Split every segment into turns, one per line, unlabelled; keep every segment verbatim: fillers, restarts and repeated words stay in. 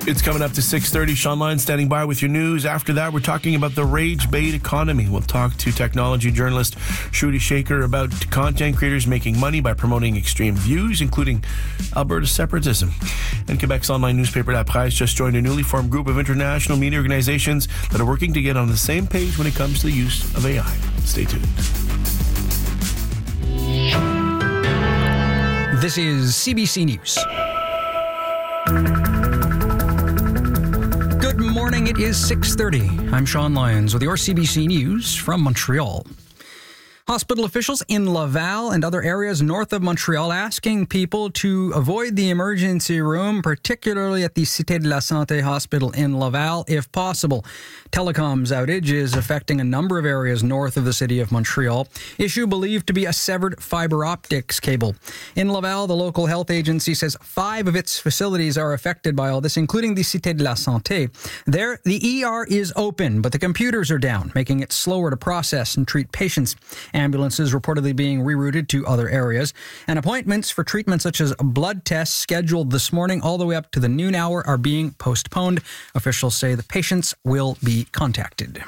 It's coming up to six thirty. Sean Lyons standing by with your news. After that, we're talking about the rage-bait economy. We'll talk to technology journalist Shruti Shaker about content creators making money by promoting extreme views, including Alberta separatism. And Quebec's online newspaper, La Presse, just joined a newly formed group of international media organizations that are working to get on the same page when it comes to the use of A I. Stay tuned.
This is C B C News. Good morning, it is six thirty. I'm Sean Lyons with your C B C News from Montreal. Hospital officials in Laval and other areas north of Montreal asking people to avoid the emergency room, particularly at the Cité de la Santé Hospital in Laval, if possible. Telecoms outage is affecting a number of areas north of the city of Montreal. Issue believed to be a severed fiber optics cable. In Laval, the local health agency says five of its facilities are affected by all this, including the Cité de la Santé. There, the E R is open, but the computers are down, making it slower to process and treat patients. Ambulances reportedly being rerouted to other areas. And appointments for treatment such as blood tests scheduled this morning all the way up to the noon hour are being postponed. Officials say the patients will be contacted.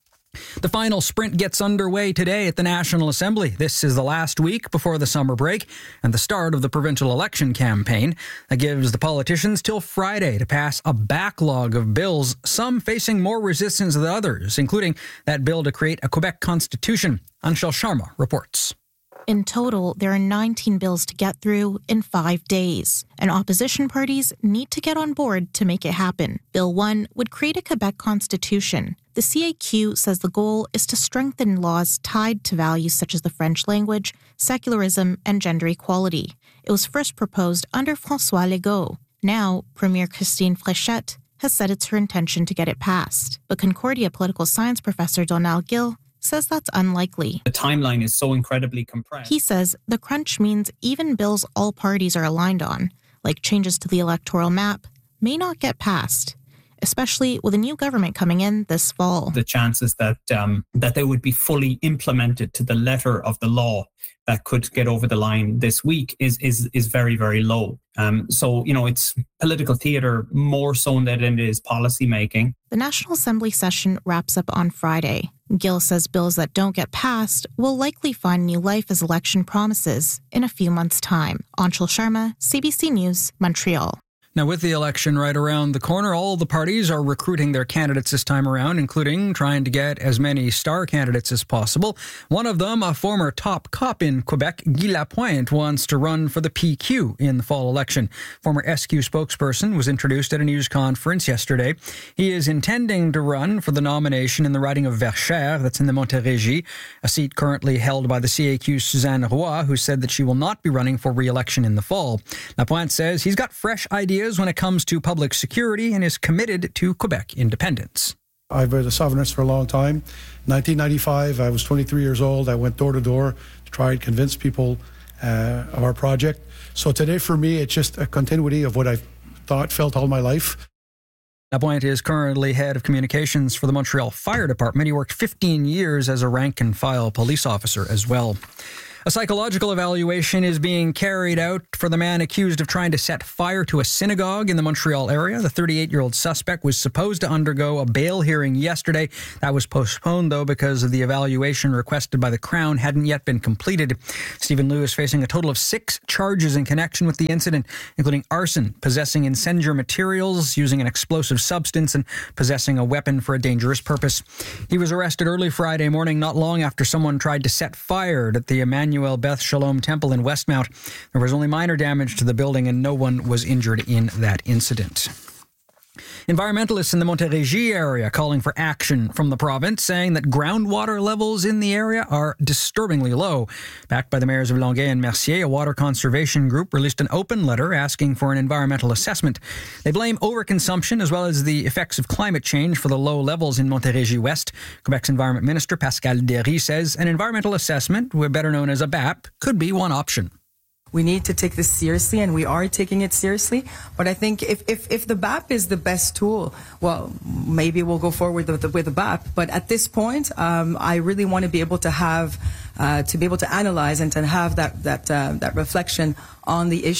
The final sprint gets underway today at the National Assembly. This is the last week before the summer break and the start of the provincial election campaign. That gives the politicians till Friday to pass a backlog of bills, some facing more resistance than others, including that bill to create a Quebec constitution. Anshul Sharma reports.
In total, there are nineteen bills to get through in five days, and opposition parties need to get on board to make it happen. Bill one would create a Quebec constitution. The C A Q says the goal is to strengthen laws tied to values such as the French language, secularism, and gender equality. It was first proposed under François Legault. Now, Premier Christine Fréchette has said it's her intention to get it passed. But Concordia political science professor Donald Gill says that's unlikely.
The timeline is so incredibly compressed.
He says the crunch means even bills all parties are aligned on, like changes to the electoral map, may not get passed, especially with a new government coming in this fall.
The chances that um, that they would be fully implemented to the letter of the law that could get over the line this week is is is very, very low. Um, so, you know, it's political theatre more so than it is policy making.
The National Assembly session wraps up on Friday. Gill says bills that don't get passed will likely find new life as election promises in a few months' time. Anshul Sharma, C B C News, Montreal.
Now, with the election right around the corner, all the parties are recruiting their candidates this time around, including trying to get as many star candidates as possible. One of them, a former top cop in Quebec, Guy Lapointe, wants to run for the P Q in the fall election. Former S Q spokesperson was introduced at a news conference yesterday. He is intending to run for the nomination in the riding of Verchères, that's in the Montérégie, a seat currently held by the C A Q's Suzanne Roy, who said that she will not be running for re-election in the fall. Lapointe says he's got fresh ideas when it comes to public security and is committed to Quebec independence.
I've been a sovereignist for a long time. nineteen ninety-five, I was twenty-three years old. I went door to door to try and convince people uh, of our project. So today for me, it's just a continuity of what I've thought, felt all my life.
Lapointe is currently head of communications for the Montreal Fire Department. He worked fifteen years as a rank-and-file police officer as well. A psychological evaluation is being carried out for the man accused of trying to set fire to a synagogue in the Montreal area. The thirty-eight-year-old suspect was supposed to undergo a bail hearing yesterday. That was postponed, though, because of the evaluation requested by the Crown hadn't yet been completed. Stephen Liu is facing a total of six charges in connection with the incident, including arson, possessing incendiary materials, using an explosive substance, and possessing a weapon for a dangerous purpose. He was arrested early Friday morning, not long after someone tried to set fire at the Emmanuel Beth Shalom Temple in Westmount. There was only minor damage to the building and no one was injured in that incident. Environmentalists in the Montérégie area calling for action from the province, saying that groundwater levels in the area are disturbingly low. Backed by the mayors of Longueuil and Mercier, a water conservation group released an open letter asking for an environmental assessment. They blame overconsumption as well as the effects of climate change for the low levels in Montérégie West. Quebec's Environment Minister Pascal Derry says an environmental assessment, better known as a B A P, could be one option.
We need to take this seriously, and we are taking it seriously. But I think if, if, if the B A P is the best tool, well, maybe we'll go forward with the, with the B A P. But at this point, um, I really want to be able to have, uh, to be able to analyze and to have that that uh, that reflection on the issue.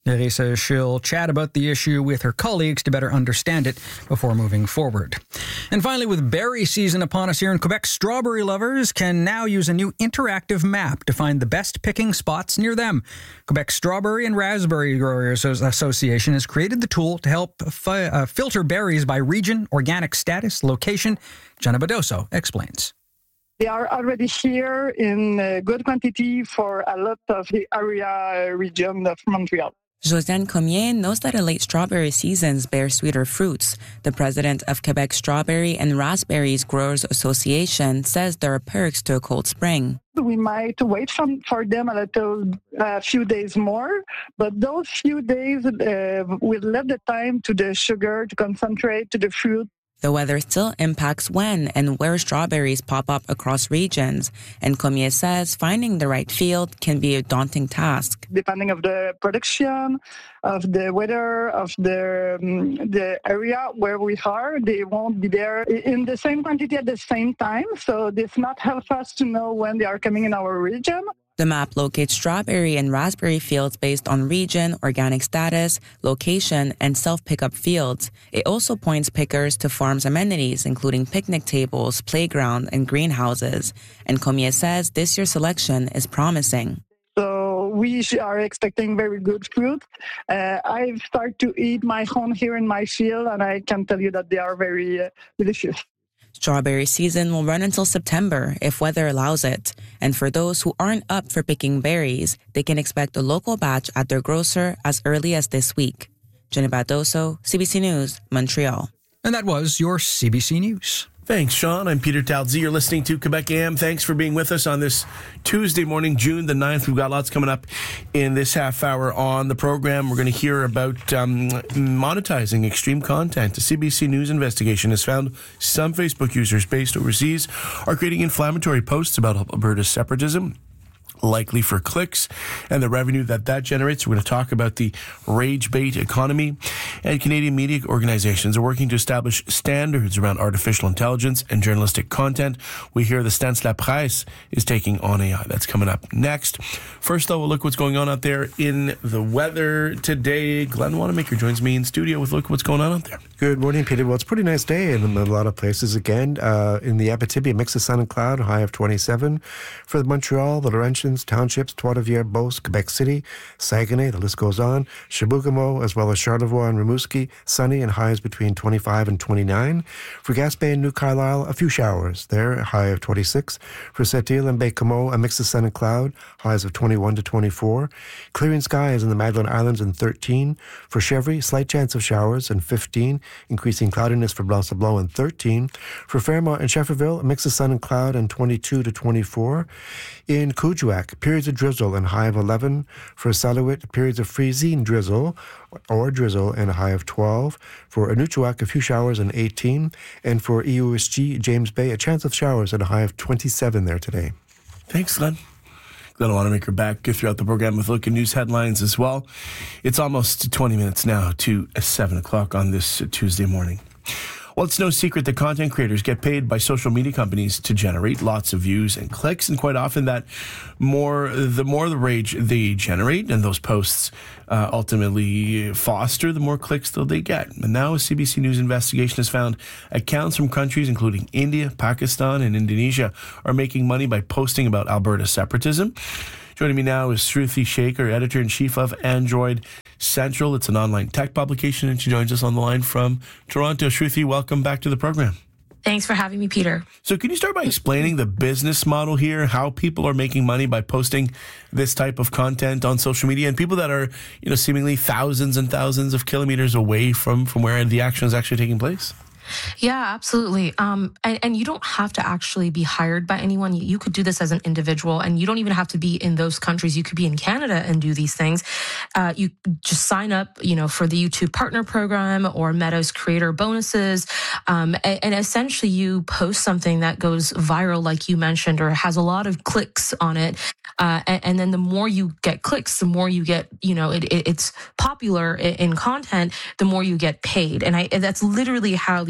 Neri says she'll chat about the issue with her colleagues to better understand it before moving forward. And finally, with berry season upon us here in Quebec, strawberry lovers can now use a new interactive map to find the best picking spots near them. Quebec Strawberry and Raspberry Growers Association has created the tool to help fi- uh, filter berries by region, organic status, location. Jenna Badoso explains.
They are already here in uh, good quantity for a lot of the area region of Montreal.
Josiane Comier knows that a late strawberry seasons bear sweeter fruits. The president of Quebec Strawberry and Raspberries Growers Association says there are perks to a cold spring.
We might wait from, for them a little, a few days more, but those few days uh, will let the time to the sugar to concentrate to the fruit.
The weather still impacts when and where strawberries pop up across regions, and Comier says finding the right field can be a daunting task.
Depending of the production, of the weather, of the um, the area where we are, they won't be there in the same quantity at the same time, so this not help us to know when they are coming in our region.
The map locates strawberry and raspberry fields based on region, organic status, location, and self-pickup fields. It also points pickers to farms' amenities, including picnic tables, playground, and greenhouses. And Comier says this year's selection is promising.
So we are expecting very good fruit. Uh, I've started to eat my own here in my field, and I can tell you that they are very uh, delicious.
Strawberry season will run until September if weather allows it. And for those who aren't up for picking berries, they can expect a local batch at their grocer as early as this week. Jenna Badoso, C B C News, Montreal.
And that was your C B C News.
Thanks, Sean. I'm Peter Talzi. You're listening to Quebec A M. Thanks for being with us on this Tuesday morning, June the ninth. We've got lots coming up in this half hour on the program. We're going to hear about um, monetizing extreme content. A C B C News investigation has found some Facebook users based overseas are creating inflammatory posts about Alberta's separatism, likely for clicks and the revenue that that generates. We're going to talk about the rage bait economy, and Canadian media organizations are working to establish standards around artificial intelligence and journalistic content. We hear the Stance La Presse is taking on A I. That's coming up next. First, though, we'll look what's going on out there in the weather today. Glenn Wanamaker joins me in studio with look what's going on out there.
Good morning, Peter. Well, it's a pretty nice day in a lot of places again. Uh, in the Abitibi, a mix of sun and cloud, a high of twenty-seven. For the Montreal, the Laurentians, Townships, Trois-Rivières, Beauce, Quebec City, Saguenay, the list goes on, Chibougamau, as well as Charlevoix and Rimouski, sunny and highs between twenty-five and twenty-nine. For Gaspé and New Carlisle, a few showers there, a high of twenty-six. For Sept-Îles and Baie-Comeau, a mix of sun and cloud, highs of twenty-one to twenty-four. Clearing skies in the Magdalen Islands and thirteen. For Chevry, slight chance of showers and fifteen. Increasing cloudiness for Blanc-Sablon and thirteen. For Fairmont and Shefferville, a mix of sun and cloud and twenty-two to twenty-four. In Kuujjuaq, periods of drizzle and high of eleven. For Salouet, periods of freezing drizzle or drizzle and a high of twelve. For Anuchuak, a few showers and eighteen. And for E U S G, James Bay, a chance of showers and a high of twenty-seven there today.
Thanks, Glenn. Glenn Wanamaker back throughout the program with a look at news headlines as well. It's almost twenty minutes now to seven o'clock on this Tuesday morning. Well, it's no secret that content creators get paid by social media companies to generate lots of views and clicks, and quite often that more, the more the rage they generate and those posts uh, ultimately foster, the more clicks that they get. And now a C B C News investigation has found accounts from countries including India, Pakistan, and Indonesia are making money by posting about Alberta separatism. Joining me now is Shruti Shaker, editor-in-chief of Android Central. It's an online tech publication, and she joins us on the line from Toronto. Shruti, welcome back to the program.
Thanks for having me, Peter.
So can you start by explaining the business model here, how people are making money by posting this type of content on social media, and people that are, you know, seemingly thousands and thousands of kilometers away from, from where the action is actually taking place?
Yeah, absolutely. Um, and, and you don't have to actually be hired by anyone. You, you could do this as an individual, and you don't even have to be in those countries. You could be in Canada and do these things. Uh, you just sign up, you know, for the YouTube Partner Program or Meta's Creator Bonuses, um, and, and essentially you post something that goes viral, like you mentioned, or has a lot of clicks on it. Uh, and, and then the more you get clicks, the more you get, you know, it, it, it's popular in, in content, the more you get paid. And I, that's literally how the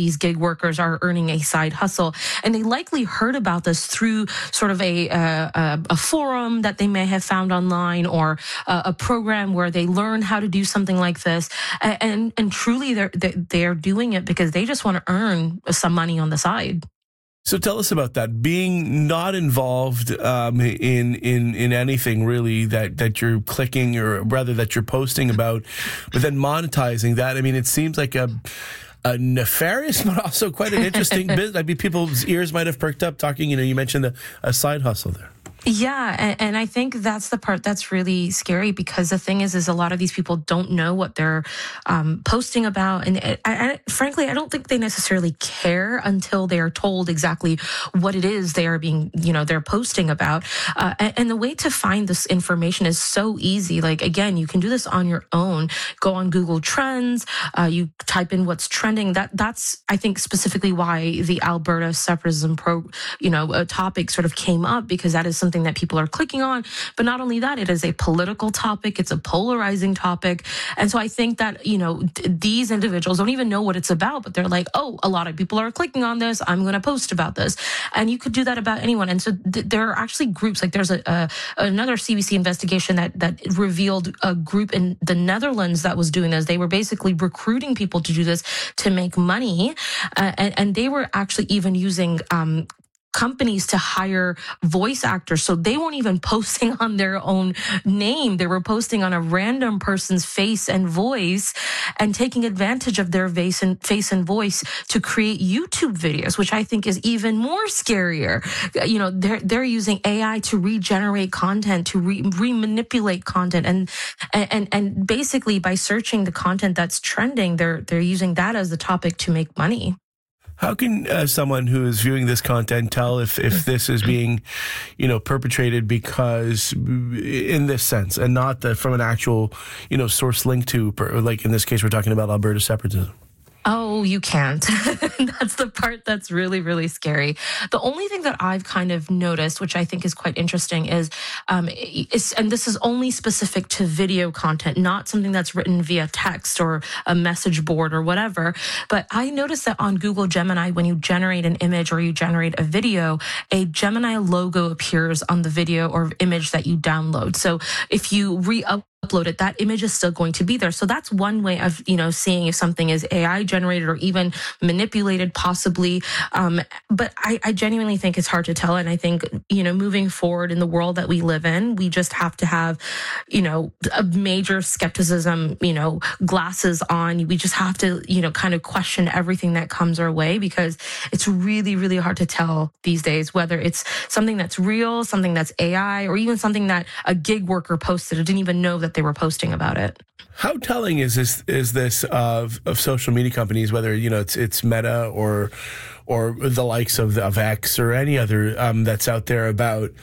these gig workers are earning a side hustle. And they likely heard about this through sort of a, a, a forum that they may have found online, or a, a program where they learn how to do something like this. And, and, and truly they're, they're doing it because they just want to earn some money on the side.
So tell us about that. Being not involved um, in in in anything really that, that you're clicking, or rather that you're posting about, but then monetizing that. I mean, it seems like a a nefarious, but also quite an interesting business. I mean, people's ears might have perked up talking. You know, you mentioned a, a side hustle there.
Yeah, and, and I think that's the part that's really scary, because the thing is, is a lot of these people don't know what they're um, posting about, and I, I, frankly, I don't think they necessarily care until they are told exactly what it is they are being, you know, they're posting about. Uh, and, and the way to find this information is so easy. Like, again, you can do this on your own. Go on Google Trends. Uh, you type in what's trending. That that's I think specifically why the Alberta separatism pro, you know, uh, topic sort of came up, because that is something that people are clicking on. But not only that, it is a political topic. It's a polarizing topic. And so I think that, you know, d- these individuals don't even know what it's about, but they're like, oh, a lot of people are clicking on this. I'm going to post about this. And you could do that about anyone. And so th- there are actually groups, like there's a, a another C B C investigation that, that revealed a group in the Netherlands that was doing this. They were basically recruiting people to do this to make money. Uh, and, and they were actually even using um, companies to hire voice actors. So they weren't even posting on their own name. They were posting on a random person's face and voice, and taking advantage of their face and face and voice to create YouTube videos, which I think is even more scarier. You know, they're, they're using A I to regenerate content, to re, re-manipulate content. And, and, and basically by searching the content that's trending, they're, they're using that as the topic to make money.
How can uh, someone who is viewing this content tell if, if this is being, you know, perpetrated because in this sense, and not the, from an actual, you know, source link to, like in this case, we're talking about Alberta separatism?
Oh, you can't. That's the part that's really, really scary. The only thing that I've kind of noticed, which I think is quite interesting, is, um, is, and this is only specific to video content, not something that's written via text or a message board or whatever. But I noticed that on Google Gemini, when you generate an image or you generate a video, a Gemini logo appears on the video or image that you download. So if you re-upload upload it, that image is still going to be there. So that's one way of, you know, seeing if something is A I generated or even manipulated, possibly. Um, but I, I genuinely think it's hard to tell. And I think, you know, moving forward in the world that we live in, we just have to have, you know, a major skepticism, you know, glasses on. We just have to, you know, kind of question everything that comes our way, because it's really, really hard to tell these days whether it's something that's real, something that's A I, or even something that a gig worker posted or didn't even know that they were posting about it.
How telling is this is this of of social media companies, whether, you know, it's it's Meta or or the likes of of X or any other um, that's out there, about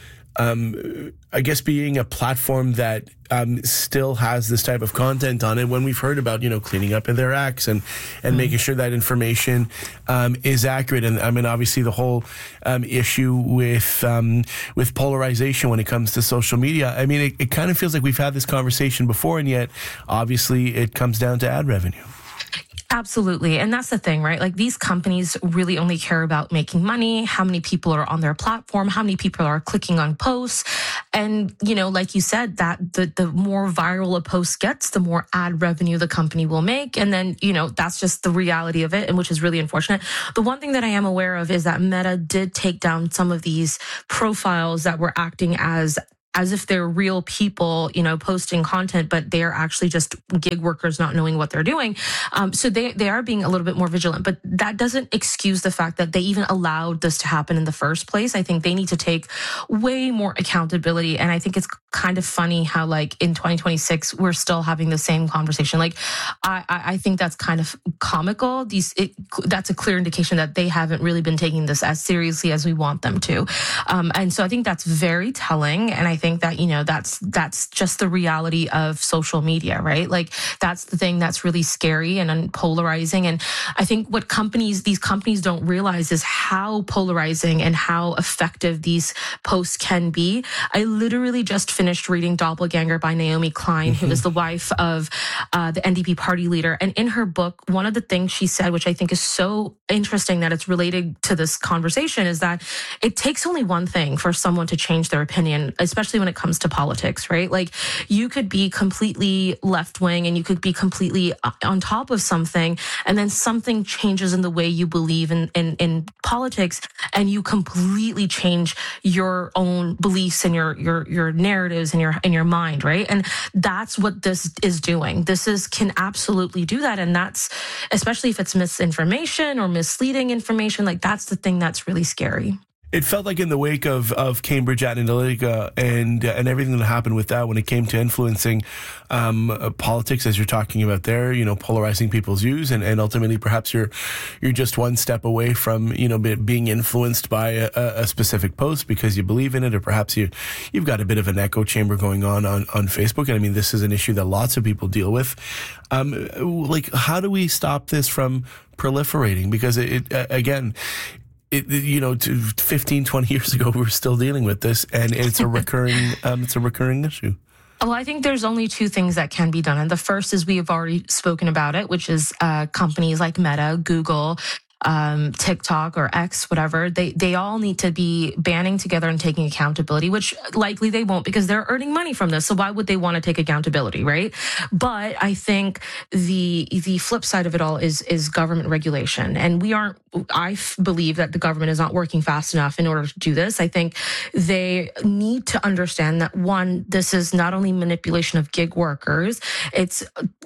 um, I guess being a platform that um, still has this type of content on it, when we've heard about, you know, cleaning up in their acts and, and mm. making sure that information um, is accurate. And I mean, obviously the whole um, issue with um, with polarization when it comes to social media. I mean, it, it kind of feels like we've had this conversation before, and yet obviously it comes down to ad revenue.
Absolutely. And that's the thing, right? Like, these companies really only care about making money, how many people are on their platform, how many people are clicking on posts. And, you know, like you said, that the, the more viral a post gets, the more ad revenue the company will make. And then, you know, that's just the reality of it, and which is really unfortunate. The one thing that I am aware of is that Meta did take down some of these profiles that were acting as as if they're real people, you know, posting content, but they are actually just gig workers not knowing what they're doing. Um, so they, they are being a little bit more vigilant, but that doesn't excuse the fact that they even allowed this to happen in the first place. I think they need to take way more accountability. And I think it's kind of funny how, like, in twenty twenty-six, we're still having the same conversation. Like, I, I think that's kind of comical. These, it, that's a clear indication that they haven't really been taking this as seriously as we want them to. Um, and so I think that's very telling. And I think that, you know, that's that's just the reality of social media, right? Like that's the thing that's really scary and polarizing. And I think what companies, these companies don't realize is how polarizing and how effective these posts can be. I literally just finished reading Doppelganger by Naomi Klein, mm-hmm. who is the wife of uh, the N D P party leader. And in her book, one of the things she said, which I think is so interesting that it's related to this conversation, is that it takes only one thing for someone to change their opinion, especially when it comes to politics, right? Like you could be completely left wing and you could be completely on top of something, and then something changes in the way you believe in, in, in politics, and you completely change your own beliefs and your, your, your narratives and your, in your mind, right? And that's what this is doing. This is, can absolutely do that. And that's, especially if it's misinformation or misleading information, like that's the thing that's really scary.
It felt like in the wake of, of Cambridge Analytica and and everything that happened with that when it came to influencing um, uh, politics, as you're talking about there, you know, polarizing people's views, and, and ultimately perhaps you're you're just one step away from, you know, being influenced by a, a specific post because you believe in it, or perhaps you, you've got a bit of an echo chamber going on, on on Facebook. And I mean, this is an issue that lots of people deal with. Um, like, how do we stop this from proliferating? Because it, it again, It, you know, fifteen, twenty years ago, we were still dealing with this, and it's a recurring, um, it's a recurring issue.
Well, I think there's only two things that can be done. And the first is we have already spoken about it, which is uh, companies like Meta, Google, um, TikTok or X, whatever, they, they all need to be banding together and taking accountability, which likely they won't because they're earning money from this. So why would they want to take accountability, right? But I think the the flip side of it all is is government regulation. And we aren't, I believe that the government is not working fast enough in order to do this. I think they need to understand that, one, this is not only manipulation of gig workers, it's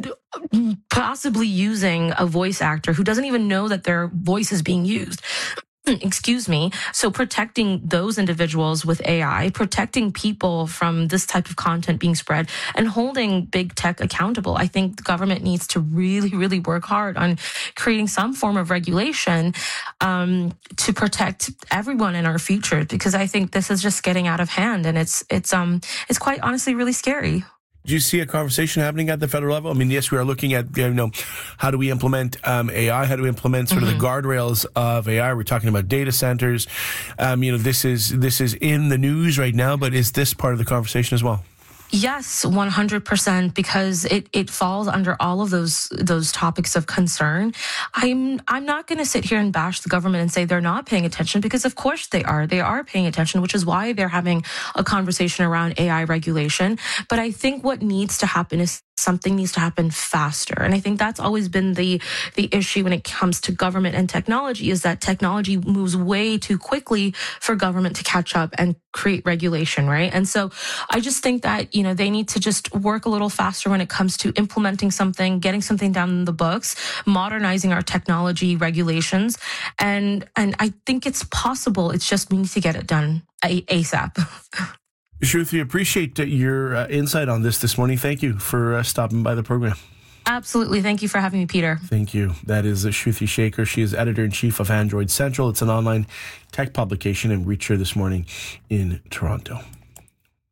possibly using a voice actor who doesn't even know that their voice is being used. Excuse me. So protecting those individuals with A I, protecting people from this type of content being spread, and holding big tech accountable. I think the government needs to really, really work hard on creating some form of regulation um, to protect everyone in our future, because I think this is just getting out of hand, and it's it's um it's quite honestly really scary.
Do you see a conversation happening at the federal level? I mean, yes, we are looking at, you know, how do we implement um, A I? How do we implement sort mm-hmm. of the guardrails of A I? We're talking about data centers. Um, you know, this is this is in the news right now, but is this part of the conversation as well?
Yes, one hundred percent, because it, it falls under all of those those topics of concern. I'm I'm not going to sit here and bash the government and say they're not paying attention, because of course they are. They are paying attention, which is why they're having a conversation around A I regulation. But I think what needs to happen is something needs to happen faster. And I think that's always been the the issue when it comes to government and technology, is that technology moves way too quickly for government to catch up and create regulation, right? And so I just think that, you know, they need to just work a little faster when it comes to implementing something, getting something down in the books, modernizing our technology regulations. And and I think it's possible. It's just we need to get it done ASAP.
Shruti, appreciate your uh, insight on this this morning. Thank you for uh, stopping by the program.
Absolutely. Thank you for having me, Peter.
Thank you. That is Shruti Shaker. She is editor-in-chief of Android Central. It's an online tech publication, and reach her this morning in Toronto.